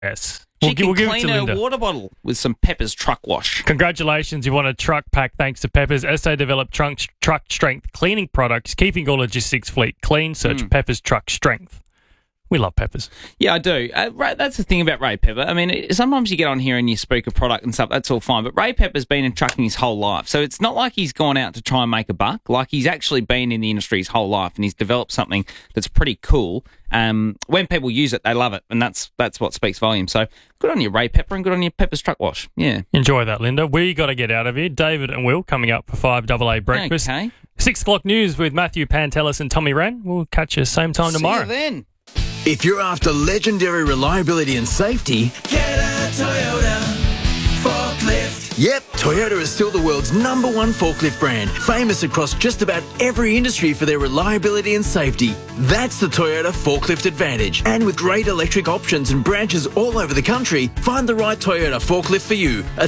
Yes. She We'll can give it to clean her Linda. water bottle with some Pepper's truck wash. Congratulations, you won a truck pack thanks to Peppers. SA developed truck strength cleaning products, keeping your logistics fleet clean. Search Peppers Truck Strength. We love Peppers. Yeah, I do. That's the thing about Ray Pepper. I mean, sometimes you get on here and you speak a product and stuff, that's all fine. But Ray Pepper's been in trucking his whole life. So it's not like he's gone out to try and make a buck. Like, he's actually been in the industry his whole life and he's developed something that's pretty cool. When people use it, they love it. And that's what speaks volumes. So good on you, Ray Pepper, and good on your Pepper's Truck Wash. Yeah. Enjoy that, Linda. We got to get out of here. David and Will coming up for 5AA Breakfast. Okay. 6 o'clock news with Matthew Pantelis and Tommy Wren. We'll catch you same time tomorrow. See you then. If you're after legendary reliability and safety, Get a Toyota forklift. yep, Toyota is still the world's #1 forklift brand, famous across just about every industry for their reliability and safety. That's the Toyota Forklift Advantage. And with great electric options and branches all over the country, find the right Toyota forklift for you at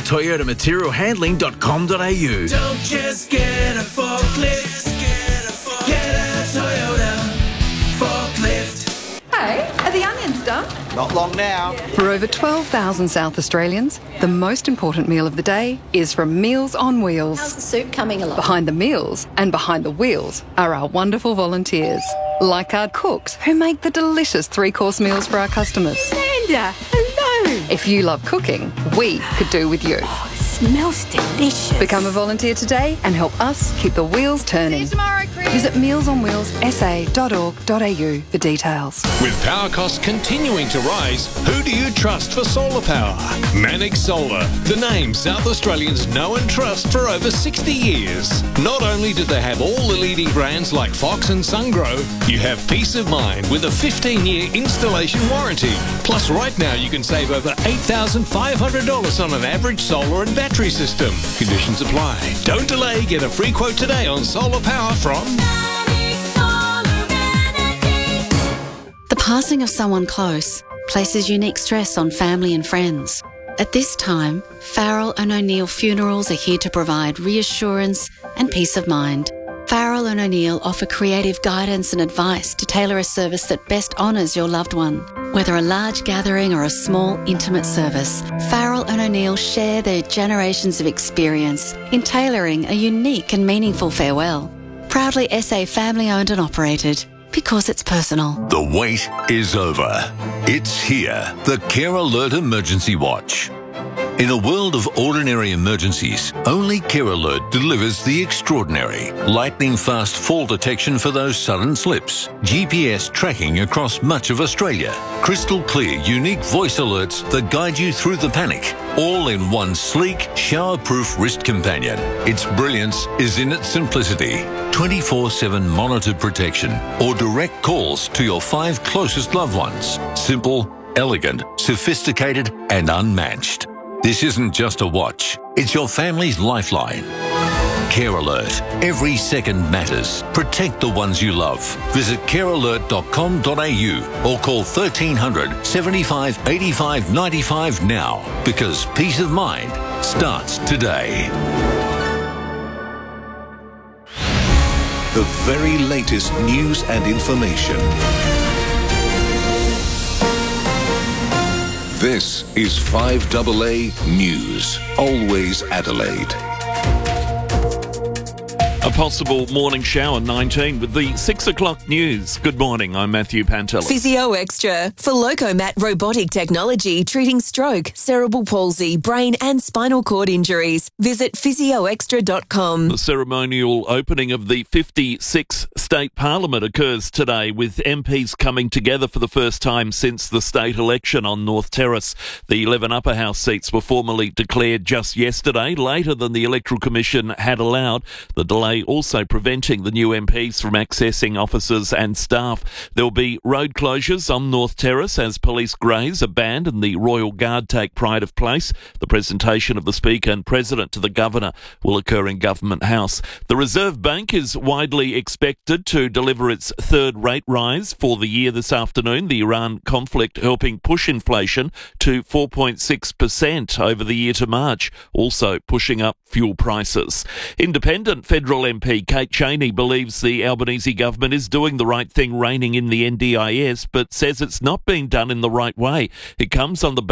toyotamaterialhandling.com.au. Don't just get a forklift. Get a Toyota forklift. Hey, are the onions done? Not long now. For over 12,000 South Australians, the most important meal of the day is from Meals on Wheels. How's the soup coming along? Behind the meals and behind the wheels are our wonderful volunteers, like our cooks who make the delicious 3-course meals for our customers. Linda, hello. If you love cooking, we could do with you. Oh, it smells delicious. Become a volunteer today and help us keep the wheels turning. tomorrow, Chris. Visit mealsonwheelssa.org.au for details. With power costs continuing to rise, who do you trust for solar power? Manic Solar, the name South Australians know and trust for over 60 years. Not only do they have all the leading brands like Fox and Sungrow, you have peace of mind with a 15-year installation warranty. Plus, right now you can save over $8,500 on an average solar and battery system. Conditions apply. Don't delay. Get a free quote today on solar power from... The passing of someone close places unique stress on family and friends. At this time, Farrell and O'Neill Funerals are here to provide reassurance and peace of mind. Farrell and O'Neill offer creative guidance and advice to tailor a service that best honours your loved one. Whether a large gathering or a small, intimate service, Farrell and O'Neill share their generations of experience in tailoring a unique and meaningful farewell. Proudly SA family-owned and operated, because it's personal. The wait is over. It's here, the Care Alert Emergency Watch. In a world of ordinary emergencies, only Care Alert delivers the extraordinary. Lightning-fast fall detection for those sudden slips. GPS tracking across much of Australia. Crystal clear, unique voice alerts that guide you through the panic. All in one sleek, shower-proof wrist companion. Its brilliance is in its simplicity. 24/7 monitored protection or direct calls to your 5 closest loved ones. Simple, elegant, sophisticated, and unmatched. This isn't just a watch, it's your family's lifeline. Care Alert. Every second matters. Protect the ones you love. Visit carealert.com.au or call 1300 75 85 95 now, because peace of mind starts today. The very latest news and information. This is 5AA News. Always Adelaide. A possible morning shower, 19, with the 6 o'clock news. Good morning, I'm Matthew Pantelis. Physio Extra for Locomat robotic technology treating stroke, cerebral palsy, brain and spinal cord injuries. Visit physioextra.com. The ceremonial opening of the 56th State Parliament occurs today, with MPs coming together for the first time since the state election on North Terrace. The 11 upper house seats were formally declared just yesterday, later than the Electoral Commission had allowed. The delay also preventing the new MPs from accessing offices and staff. There will be road closures on North Terrace as police graze, a band and the Royal Guard take pride of place. The presentation of the Speaker and President to the Governor will occur in Government House. The Reserve Bank is widely expected to deliver its third rate rise for the year this afternoon, the Iran conflict helping push inflation to 4.6% over the year to March, also pushing up fuel prices. Independent federal Liberal MP Kate Chaney believes the Albanese government is doing the right thing reining in the NDIS, but says it's not being done in the right way. It comes on the